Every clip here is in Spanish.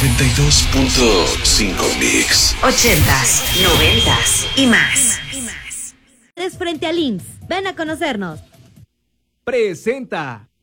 92.5 Mix. 80s, 90s y más. Es frente al IMSS. Ven a conocernos. Presenta.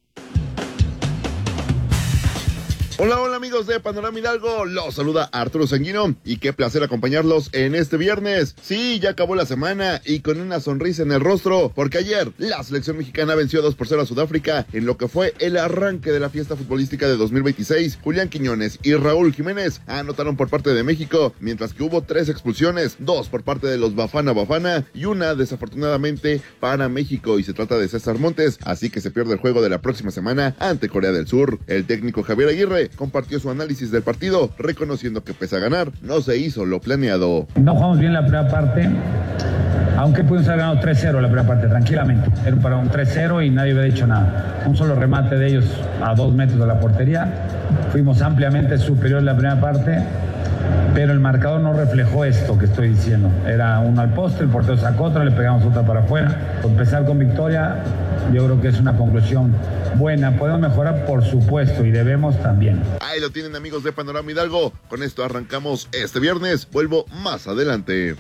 Hola amigos de Panorama Hidalgo, los saluda Arturo Sanguino y qué placer acompañarlos en este viernes. Sí, ya acabó la semana y con una sonrisa en el rostro, porque ayer la selección mexicana venció 2-0 a Sudáfrica en lo que fue el arranque de la fiesta futbolística de 2026. Julián Quiñones y Raúl Jiménez anotaron por parte de México, mientras que hubo 3 expulsiones, 2 por parte de los Bafana y una desafortunadamente para México, y se trata de César Montes, así que se pierde el juego de la próxima semana ante Corea del Sur. El técnico Javier Aguirre compartió su análisis del partido, reconociendo que pese a ganar, no se hizo lo planeado. No jugamos bien la primera parte, aunque pudimos haber ganado 3-0 la primera parte, tranquilamente. Era para un 3-0 y nadie había dicho nada. Un solo remate de ellos a 2 metros de la portería. Fuimos ampliamente superiores la primera parte, pero el marcador no reflejó esto que estoy diciendo. Era uno al poste, el portero sacó otra, le pegamos otra para afuera. Empezar con victoria, yo creo que es una conclusión buena. Podemos mejorar, por supuesto, y debemos también. Ahí lo tienen, amigos de Panorama Hidalgo. Con esto arrancamos este viernes. Vuelvo más adelante.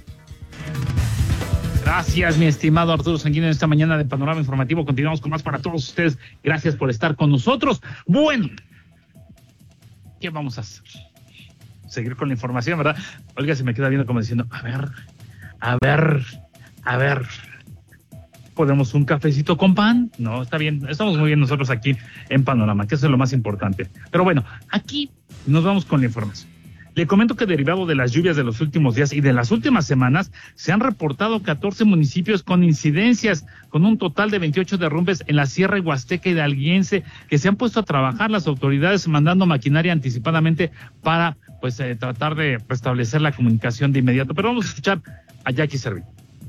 Gracias, mi estimado Arturo Sanguino, en esta mañana de Panorama Informativo. Continuamos con más para todos ustedes. Gracias por estar con nosotros. Bueno, ¿qué vamos a hacer? Seguir con la información, ¿verdad? Olga se me queda viendo como diciendo, a ver, ¿podemos un cafecito con pan? No, está bien, estamos muy bien nosotros aquí en Panorama, que eso es lo más importante. Pero bueno, aquí nos vamos con la información. Le comento que derivado de las lluvias de los últimos días y de las últimas semanas, se han reportado 14 municipios con incidencias, con un total de 28 derrumbes en la Sierra Huasteca Hidalguense, que se han puesto a trabajar las autoridades mandando maquinaria anticipadamente para tratar de restablecer la comunicación de inmediato. Pero vamos a escuchar a Jackie Servín.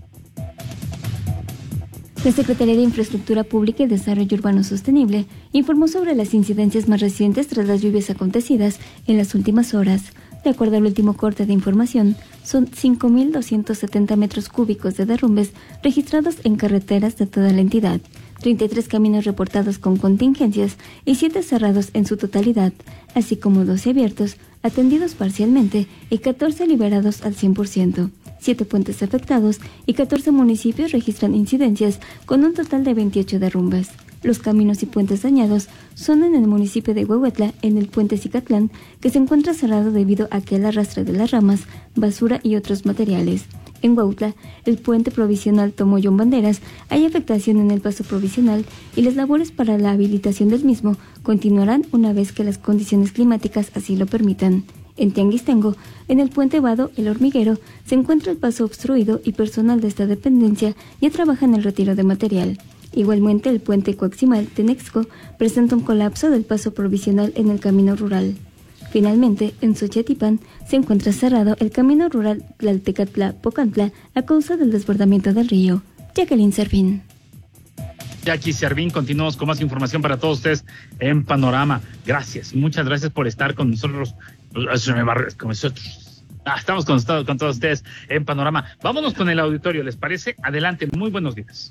La Secretaría de Infraestructura Pública y Desarrollo Urbano Sostenible informó sobre las incidencias más recientes tras las lluvias acontecidas en las últimas horas. De acuerdo al último corte de información, son 5.270 metros cúbicos de derrumbes registrados en carreteras de toda la entidad, 33 caminos reportados con contingencias y 7 cerrados en su totalidad, así como 12 abiertos, atendidos parcialmente y 14 liberados al 100%. 7 puentes afectados y 14 municipios registran incidencias con un total de 28 derrumbes. Los caminos y puentes dañados son en el municipio de Huehuetla, en el puente Cicatlán, que se encuentra cerrado debido a que el arrastre de las ramas, basura y otros materiales. En Huautla, el puente provisional Tomollón Banderas, hay afectación en el paso provisional y las labores para la habilitación del mismo continuarán una vez que las condiciones climáticas así lo permitan. En Tianguistengo, en el puente Vado, el Hormiguero, se encuentra el paso obstruido y personal de esta dependencia ya trabaja en el retiro de material. Igualmente, el puente Coaximal Tenexco presenta un colapso del paso provisional en el camino rural. Finalmente, en Xochitipán se encuentra cerrado el camino rural Tlaltecatla-Pocantla a causa del desbordamiento del río. Jacqueline Servín. Jackie Servín, continuamos con más información para todos ustedes en Panorama. Gracias, muchas gracias por estar con nosotros. Estamos con todos ustedes en Panorama. Vámonos con el auditorio, ¿les parece? Adelante, muy buenos días.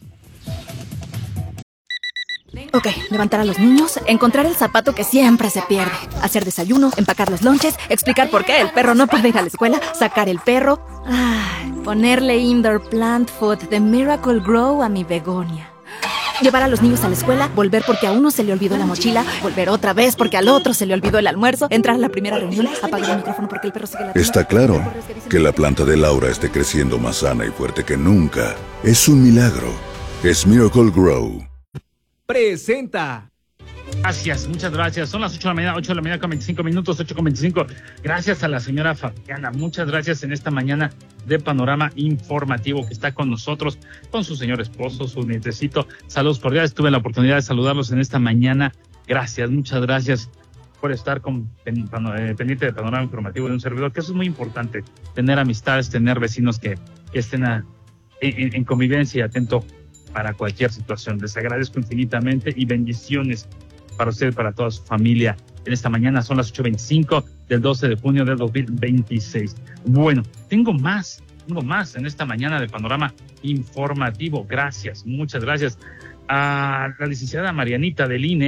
Ok, levantar a los niños, encontrar el zapato que siempre se pierde, hacer desayuno, empacar los lonches, explicar por qué el perro no puede ir a la escuela, sacar el perro, ponerle indoor plant food de Miracle Grow a mi begonia. Llevar a los niños a la escuela, volver porque a uno se le olvidó la mochila, volver otra vez porque al otro se le olvidó el almuerzo, entrar a la primera reunión, apagar el micrófono porque el perro sigue ladrando. Está claro que la planta de Laura esté creciendo más sana y fuerte que nunca. Es un milagro. Es Miracle Grow. Presenta. Gracias, muchas gracias. Son las 8 de la mañana con 25 minutos, 8:25. Gracias a la señora Fabiana, muchas gracias en esta mañana de Panorama Informativo que está con nosotros, con su señor esposo, su nietecito. Saludos cordiales, tuve la oportunidad de saludarlos en esta mañana. Gracias, muchas gracias por estar pendiente de Panorama Informativo de un servidor, que eso es muy importante, tener amistades, tener vecinos que estén en convivencia y atento para cualquier situación. Les agradezco infinitamente y bendiciones para usted y para toda su familia. En esta mañana son las 8:25 del 12 de junio del 2026. Bueno, tengo más en esta mañana de Panorama Informativo. Gracias, muchas gracias a la licenciada Marianita del INE.